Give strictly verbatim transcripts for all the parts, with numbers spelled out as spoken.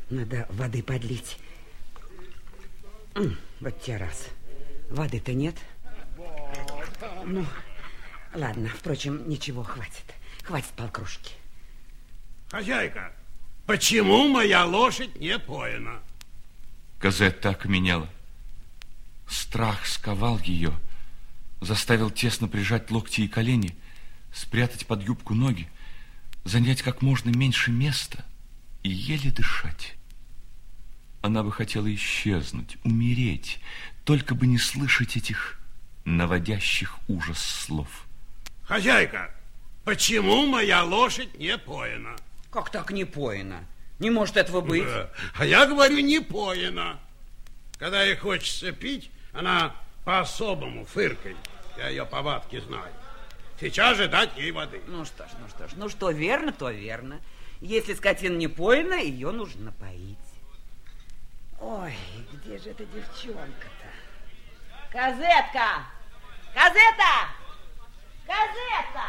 Надо воды подлить. Вот те раз. Воды-то нет. Ну, ладно, впрочем, ничего, хватит. Хватит полкружки. Хозяйка, почему моя лошадь не поена? Казетта окаменела. Страх сковал ее, заставил тесно прижать локти и колени, спрятать под юбку ноги, занять как можно меньше места и еле дышать. Она бы хотела исчезнуть, умереть, только бы не слышать этих наводящих ужас слов. Хозяйка, почему моя лошадь не поена? Как так не поена? Не может этого быть. Да. А я говорю, не поена. Когда ей хочется пить, она по-особому фыркает. Я ее повадки знаю. Сейчас же дать ей воды. Ну что ж, ну что ж, ну что верно, то верно. Если скотина не поена, ее нужно напоить. Ой, где же эта девчонка-то? Казетка! Казета! Казета!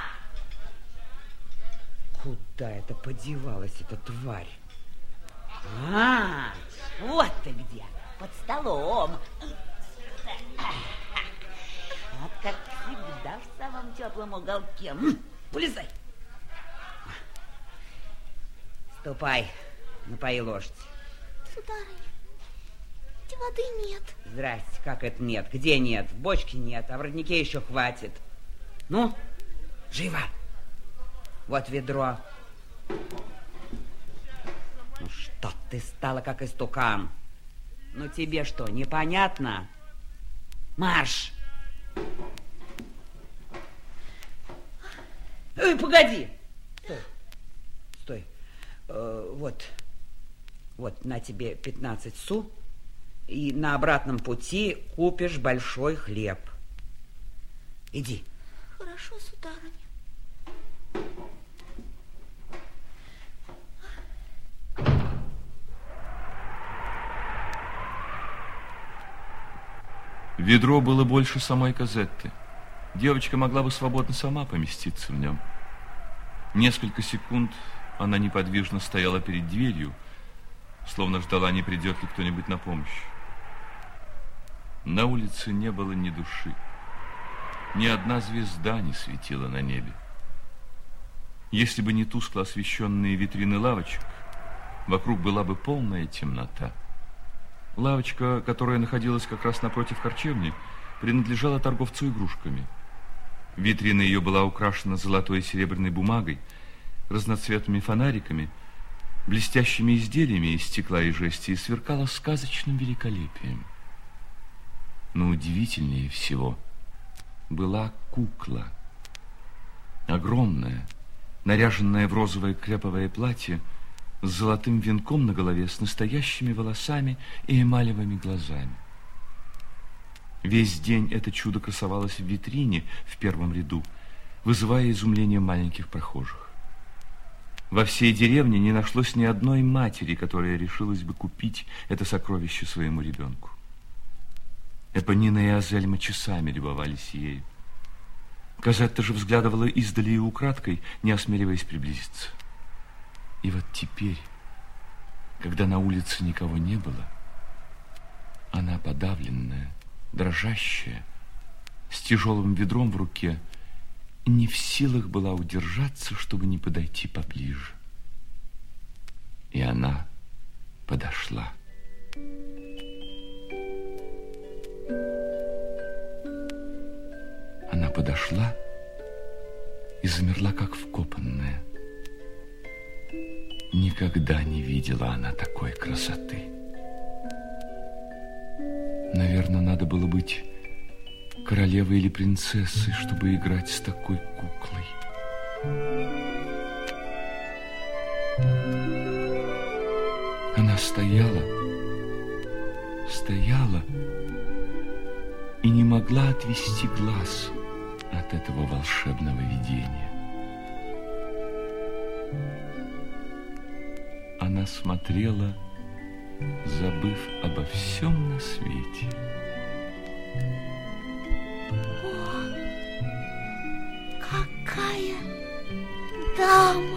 Куда это подевалась эта тварь? А, вот ты где, под столом. Вот как всегда в самом теплом уголке. Вылезай. Ступай, напои лошадь. Сударыня, ведь воды нет. Здрасте, как это нет? Где нет? В бочке нет, а в роднике еще хватит. Ну, живо. Вот ведро. Ну что ты стала, как истукан? Ну тебе что, непонятно? Марш! Эй, погоди! Стой, стой. Э, вот, вот на тебе пятнадцать су, и на обратном пути купишь большой хлеб. Иди. Хорошо, сударыня. Ведро было больше самой Казетты. Девочка могла бы свободно сама поместиться в нем. Несколько секунд она неподвижно стояла перед дверью, словно ждала, не придет ли кто-нибудь на помощь. На улице не было ни души. Ни одна звезда не светила на небе. Если бы не тускло освещенные витрины лавочек, вокруг была бы полная темнота. Лавочка, которая находилась как раз напротив харчевни, принадлежала торговцу игрушками. Витрина ее была украшена золотой и серебряной бумагой, разноцветными фонариками, блестящими изделиями из стекла и жести, и сверкала сказочным великолепием. Но удивительнее всего была кукла. Огромная, наряженная в розовое креповое платье, с золотым венком на голове, с настоящими волосами и эмалевыми глазами. Весь день это чудо красовалось в витрине в первом ряду, вызывая изумление маленьких прохожих. Во всей деревне не нашлось ни одной матери, которая решилась бы купить это сокровище своему ребенку. Эпонина и Азельма часами любовались ею. Казетта же взглядывала издали и украдкой, не осмеливаясь приблизиться. И вот теперь, когда на улице никого не было, она подавленная, дрожащая, с тяжелым ведром в руке, не в силах была удержаться, чтобы не подойти поближе. И она подошла. Она подошла и замерла, как вкопанная. Никогда не видела она такой красоты. Наверное, надо было быть королевой или принцессой, чтобы играть с такой куклой. Она стояла, стояла и не могла отвести глаз от этого волшебного видения. Она смотрела, забыв обо всем на свете. О, какая дама!